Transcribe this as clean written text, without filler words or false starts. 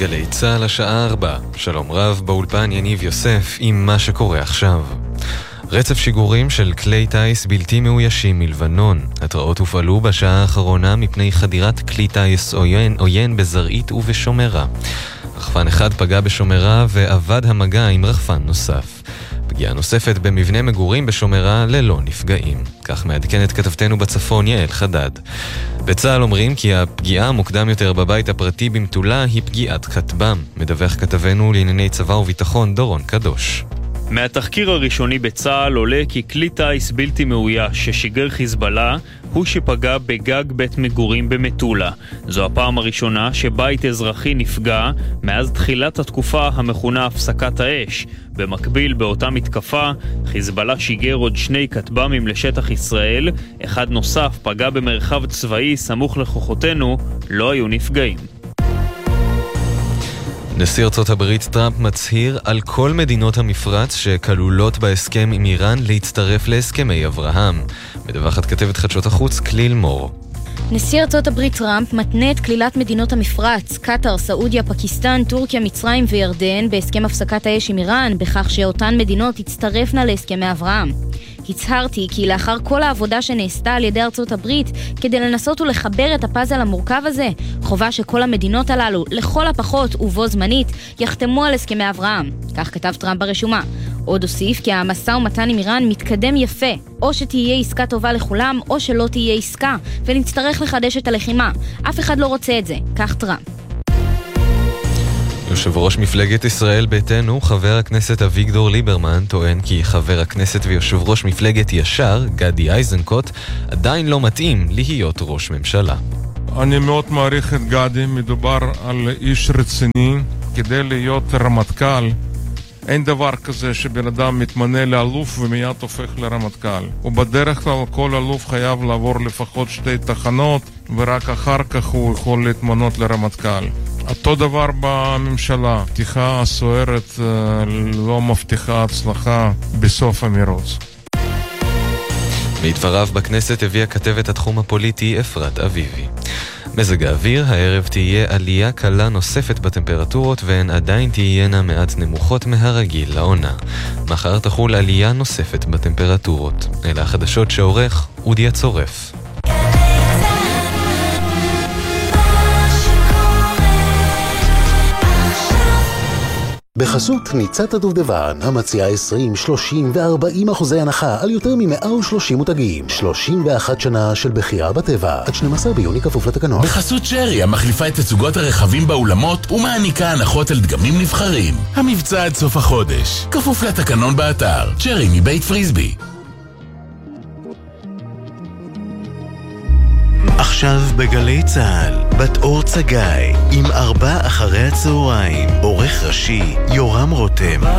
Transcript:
גלי צהל השעה 4. שלום רב, באולפן יניב יוסף עם מה שקורה עכשיו. רצף שיגורים של כלי טייס בלתי מאוישים מלבנון. התראות הופעלו בשעה האחרונה מפני חדירת כלי טייס עוין בזרעית ובשומרה. רחפן אחד פגע בשומרה ועבד המגע עם רחפן נוסף. פגיעה נוספת במבנה מגורים בשומרה ללא נפגעים. כך מעדכנת כתבתנו בצפון יעל חדד. בצה"ל אומרים כי הפגיעה המוקדם יותר בבית הפרטי במטולה היא פגיעת כטב"ם. מדווח כתבנו לענייני צבא וביטחון דורון קדוש. מהתחקיר הראשוני בצה"ל עולה כי כלי טייס בלתי מאויש ששיגר חיזבאללה הוא שפגע בגג בית מגורים במטולה. זו הפעם הראשונה שבית אזרחי נפגע מאז תחילת התקופה המכונה הפסקת האש. במקביל באותה מתקפה, חיזבאללה שיגר עוד 2 כטב"מים לשטח ישראל, אחד נוסף פגע במרחב צבאי סמוך לכוחותינו, לא היו נפגעים. נשיא ארצות הברית טראמפ מצהיר על כל מדינות המפרץ שכלולות בהסכם עם איראן להצטרף להסכמי אברהם. מדווחת כתבת חדשות החוץ כליל מור. נשיא ארצות הברית טראמפ מתנה את כלילת מדינות המפרץ, קטר, סעודיה, פקיסטן, טורקיה, מצרים וירדן בהסכם הפסקת האש עם איראן, בכך שאותן מדינות יצטרפנה להסכמי אברהם. הצהרתי כי לאחר כל העבודה שנעשתה על ידי ארצות הברית כדי לנסות ולחבר את הפאזל המורכב הזה, חובה שכל המדינות הללו, לכל הפחות ובו זמנית, יחתמו על הסכמי אברהם. כך כתב טראמפ ברשומה. עוד הוסיף כי המשא ומתן עם איראן מתקדם יפה, או שתהיה עסקה טובה לכולם, או שלא תהיה עסקה, ונצטרך לחדש את הלחימה. אף אחד לא רוצה את זה, כך טראמפ. יושב ראש מפלגת ישראל ביתנו, חבר הכנסת אביגדור ליברמן, טוען כי חבר הכנסת ויושב ראש מפלגת ישר, גדי איזנקוט, עדיין לא מתאים להיות ראש ממשלה. אני מאוד מעריך את גדי, מדובר על איש רציני. כדי להיות רמטכ"ל, אין דבר כזה שבן אדם מתמנה לאלוף ומיד הופך לרמטכ"ל. ובדרך כלל כל אלוף חייב לעבור לפחות 2 תחנות, ורק אחר כך הוא יכול להתמנות לרמטכ"ל. אותו דבר בממשלה, פתיחה סוערת לא מבטיחה הצלחה בסוף המרוץ. מדבריו בכנסת הביאה כתבת התחום הפוליטי אפרת אביבי. מזג האוויר, הערב תהיה עלייה קלה נוספת בטמפרטורות והן עדיין תהיינה מעט נמוכות מהרגיל לעונה. מחר תחול עלייה נוספת בטמפרטורות. אלה החדשות שעורך אודי הצורף. בחסות ניצת הדובדבן, המציעה 20, 30 ו-40% הנחה על יותר מ-130 מותגים. 31 שנה של בחירה בטבע, עד 12 ביוני כפוף לתקנון. בחסות שרי, המחליפה את תצוגות הרכבים באולמות ומעניקה הנחות על דגמים נבחרים. המבצע עד סוף החודש, כפוף לתקנון באתר. שרי מבית פריסבי. עכשיו בגלי צהל, בת אור צגאי, עם 4 אחרי הצהריים, עורך ראשי יורם רותם.